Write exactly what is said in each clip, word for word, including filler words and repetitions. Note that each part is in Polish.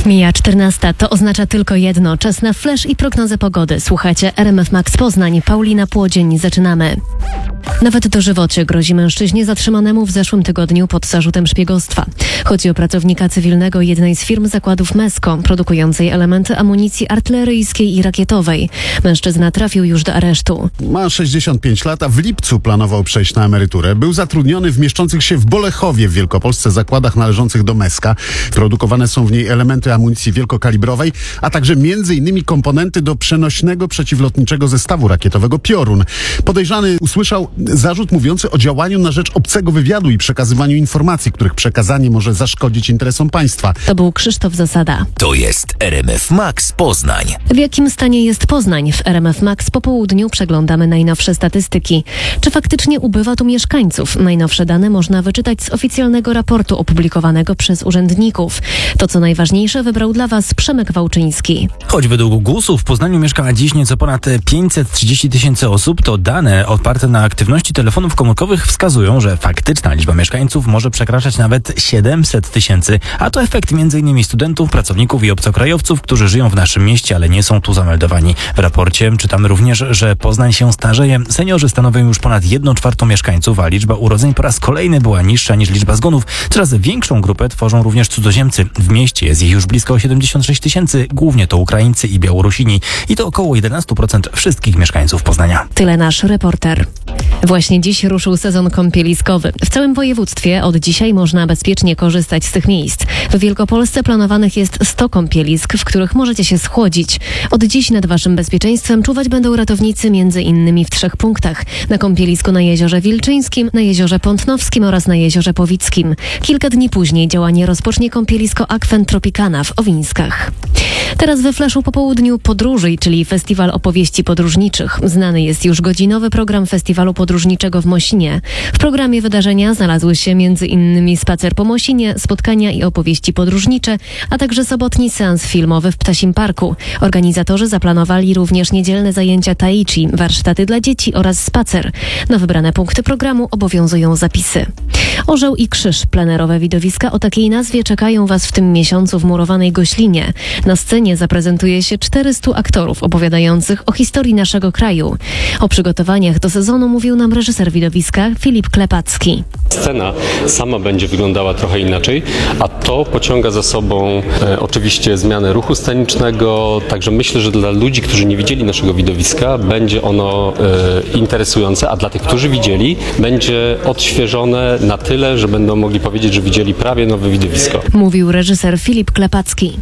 Mija czternasta, to oznacza tylko jedno. Czas na flash i prognozę pogody. Słuchajcie, R M F Max Poznań, Paulina Płodzień. Zaczynamy. Nawet dożywocie grozi mężczyźnie zatrzymanemu w zeszłym tygodniu pod zarzutem szpiegostwa. Chodzi o pracownika cywilnego jednej z firm zakładów Mesko, produkującej elementy amunicji artyleryjskiej i rakietowej. Mężczyzna trafił już do aresztu. Ma sześćdziesiąt pięć lat, a w lipcu planował przejść na emeryturę. Był zatrudniony w mieszczących się w Bolechowie w Wielkopolsce zakładach należących do Meska. Produkowane są w niej elementy amunicji wielkokalibrowej, a także między innymi komponenty do przenośnego przeciwlotniczego zestawu rakietowego Piorun. Podejrzany usłyszał zarzut mówiący o działaniu na rzecz obcego wywiadu i przekazywaniu informacji, których przekazanie może zaszkodzić interesom państwa. To był Krzysztof Zasada. To jest R M F Max Poznań. W jakim stanie jest Poznań? W R M F Max po południu przeglądamy najnowsze statystyki. Czy faktycznie ubywa tu mieszkańców? Najnowsze dane można wyczytać z oficjalnego raportu opublikowanego przez urzędników. To, co najważniejsze, wybrał dla Was Przemek Wałczyński. Choć według GUS-u w Poznaniu mieszka dziś nieco ponad pięćset trzydzieści tysięcy osób, to dane oparte na aktywności telefonów komórkowych wskazują, że faktyczna liczba mieszkańców może przekraczać nawet siedemset tysięcy, a to efekt między innymi studentów, pracowników i obcokrajowców, którzy żyją w naszym mieście, ale nie są tu zameldowani. W raporcie czytamy również, że Poznań się starzeje. Seniorzy stanowią już ponad jedną czwartą mieszkańców, a liczba urodzeń po raz kolejny była niższa niż liczba zgonów. Coraz większą grupę tworzą również cudzoziemcy. W mieście jest ich już blisko siedemdziesiąt sześć tysięcy, głównie to Ukraińcy i Białorusini i to około jedenaście procent wszystkich mieszkańców Poznania. Tyle nasz reporter. Właśnie dziś ruszył sezon kąpieliskowy. W całym województwie od dzisiaj można bezpiecznie korzystać z tych miejsc. W Wielkopolsce planowanych jest sto kąpielisk, w których możecie się schłodzić. Od dziś nad Waszym bezpieczeństwem czuwać będą ratownicy między innymi w trzech punktach. Na kąpielisku na Jeziorze Wilczyńskim, na Jeziorze Pątnowskim oraz na Jeziorze Powickim. Kilka dni później działanie rozpocznie kąpielisko Aquen Tropicana w Owińskach. Teraz we Flashu po południu Podróżyj, czyli Festiwal Opowieści Podróżniczych. Znany jest już godzinowy program Festiwalu Podróżniczego w Mosinie. W programie wydarzenia znalazły się między innymi spacer po Mosinie, spotkania i opowieści podróżnicze, a także sobotni seans filmowy w Ptasim Parku. Organizatorzy zaplanowali również niedzielne zajęcia tai chi, warsztaty dla dzieci oraz spacer. Na wybrane punkty programu obowiązują zapisy. Orzeł i Krzyż, plenerowe widowiska o takiej nazwie, czekają Was w tym miesiącu w murowanej Goślinie. Na scenie zaprezentuje się czterystu aktorów opowiadających o historii naszego kraju. O przygotowaniach do sezonu mówił nam reżyser widowiska Filip Klepacki. Scena sama będzie wyglądała trochę inaczej, a to pociąga za sobą e, oczywiście zmianę ruchu scenicznego, także myślę, że dla ludzi, którzy nie widzieli naszego widowiska, będzie ono e, interesujące, a dla tych, którzy widzieli, będzie odświeżone na tyle, że będą mogli powiedzieć, że widzieli prawie nowe widowisko. Mówił reżyser Filip Klepacki.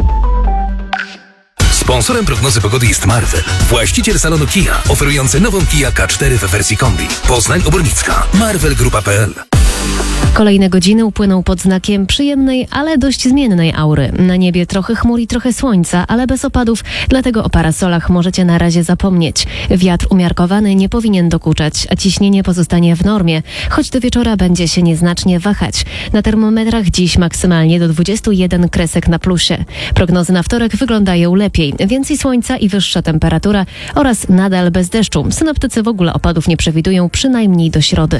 Sponsorem prognozy pogody jest Marvel, właściciel salonu Kia, oferujący nową Kia K cztery w wersji kombi. Poznań Obornicka, marvel grupa kropka p l. Kolejne godziny upłyną pod znakiem przyjemnej, ale dość zmiennej aury. Na niebie trochę chmur i trochę słońca, ale bez opadów, dlatego o parasolach możecie na razie zapomnieć. Wiatr umiarkowany nie powinien dokuczać, a ciśnienie pozostanie w normie, choć do wieczora będzie się nieznacznie wahać. Na termometrach dziś maksymalnie do dwudziestu jeden kresek na plusie. Prognozy na wtorek wyglądają lepiej. Więcej słońca i wyższa temperatura oraz nadal bez deszczu. Synoptycy w ogóle opadów nie przewidują przynajmniej do środy.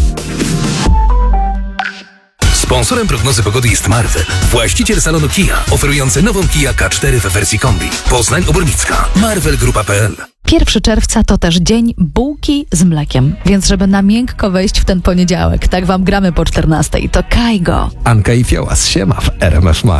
Sponsorem prognozy pogody jest Marvel, właściciel salonu Kia, oferujący nową Kia K cztery w wersji kombi. Poznań Obornicka, marvel grupa kropka p l. pierwszego czerwca to też dzień bułki z mlekiem, więc żeby na miękko wejść w ten poniedziałek, tak wam gramy po czternastej, to Kajgo. Anka i Fiołas, siema w R M F Max.